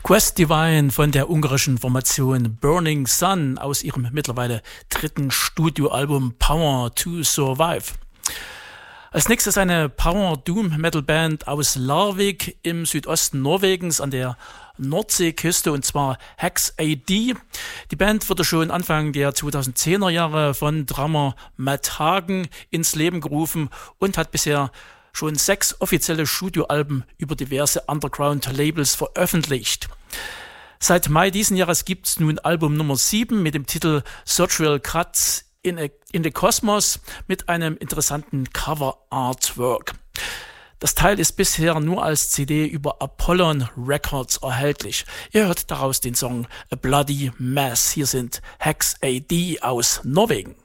Quest Divine von der ungarischen Formation Burning Sun aus ihrem mittlerweile 3. Studioalbum Power to Survive. Als nächstes eine Power-Doom-Metal-Band aus Larvik im Südosten Norwegens an der Nordseeküste, und zwar Hex AD. Die Band wurde schon Anfang der 2010er Jahre von Drummer Matt Hagen ins Leben gerufen und hat bisher schon 6 offizielle Studioalben über diverse Underground-Labels veröffentlicht. Seit Mai diesen Jahres gibt es nun Album Nummer 7 mit dem Titel Surgical Cuts in the Cosmos mit einem interessanten Cover-Artwork. Das Teil ist bisher nur als CD über Apollon Records erhältlich. Ihr hört daraus den Song A Bloody Mess. Hier sind Hex AD aus Norwegen.